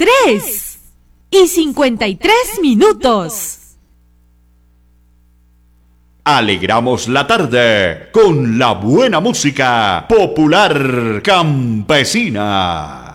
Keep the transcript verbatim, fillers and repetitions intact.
tres y cincuenta y tres minutos. Alegramos la tarde con la buena música popular campesina.